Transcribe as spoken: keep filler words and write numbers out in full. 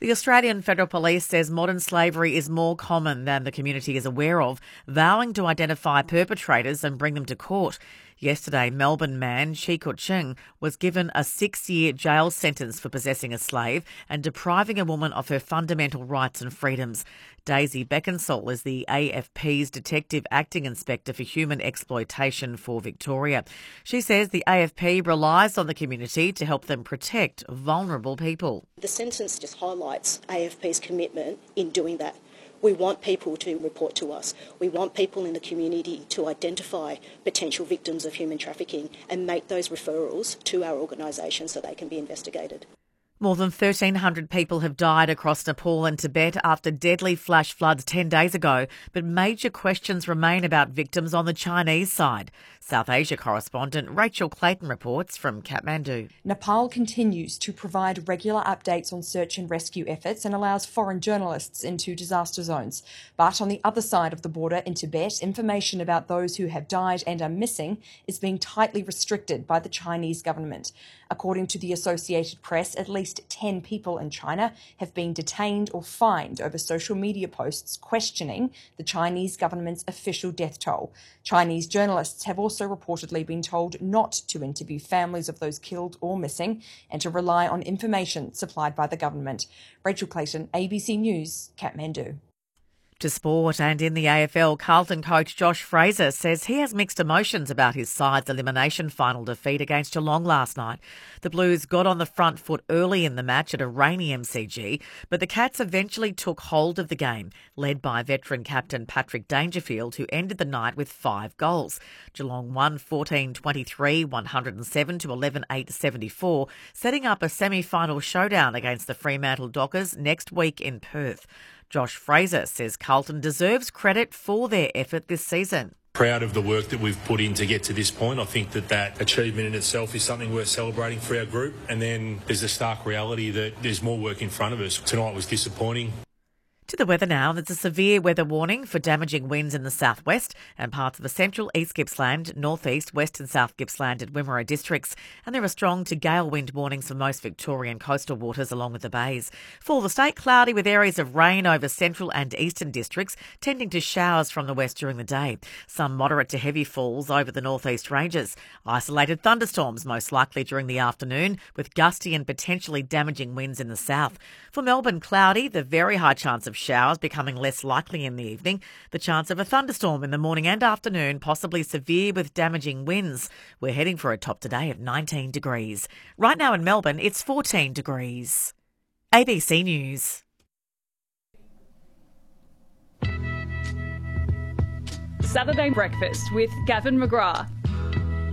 The Australian Federal Police says modern slavery is more common than the community is aware of, vowing to identify perpetrators and bring them to court. Yesterday, Melbourne man Chi Kut Ching was given a six-year jail sentence for possessing a slave and depriving a woman of her fundamental rights and freedoms. Daisy Beckinsale is the A F P's Detective Acting Inspector for Human Exploitation for Victoria. She says the A F P relies on the community to help them protect vulnerable people. The sentence just highlights A F P's commitment in doing that. We want people to report to us. We want people in the community to identify potential victims of human trafficking and make those referrals to our organisation so they can be investigated. More than thirteen hundred people have died across Nepal and Tibet after deadly flash floods ten days ago, but major questions remain about victims on the Chinese side. South Asia correspondent Rachel Clayton reports from Kathmandu. Nepal continues to provide regular updates on search and rescue efforts and allows foreign journalists into disaster zones. But on the other side of the border in Tibet, information about those who have died and are missing is being tightly restricted by the Chinese government. According to the Associated Press, at least ten people in China have been detained or fined over social media posts questioning the Chinese government's official death toll. Chinese journalists have also reportedly been told not to interview families of those killed or missing and to rely on information supplied by the government. Rachel Clayton, A B C News, Kathmandu. To sport, and in the A F L, Carlton coach Josh Fraser says he has mixed emotions about his side's elimination final defeat against Geelong last night. The Blues got on the front foot early in the match at a rainy M C G, but the Cats eventually took hold of the game, led by veteran captain Patrick Dangerfield, who ended the night with five goals. Geelong won fourteen twenty-three, one oh seven to eleven eight seventy-four, setting up a semi-final showdown against the Fremantle Dockers next week in Perth. Josh Fraser says Carlton deserves credit for their effort this season. Proud of the work that we've put in to get to this point. I think that that achievement in itself is something worth celebrating for our group. And then there's the stark reality that there's more work in front of us. Tonight was disappointing. To the weather now, there's a severe weather warning for damaging winds in the southwest and parts of the central East Gippsland, northeast, west and south Gippsland and Wimmera districts. And there are strong to gale wind warnings for most Victorian coastal waters along with the bays. For the state, cloudy with areas of rain over central and eastern districts, tending to showers from the west during the day. Some moderate to heavy falls over the northeast ranges. Isolated thunderstorms most likely during the afternoon, with gusty and potentially damaging winds in the south. For Melbourne, cloudy, the very high chance of showers becoming less likely in the evening. The chance of a thunderstorm in the morning and afternoon, possibly severe with damaging winds. We're heading for a top today of nineteen degrees. Right now in Melbourne, it's fourteen degrees. A B C News. Saturday Breakfast with Gavin McGrath.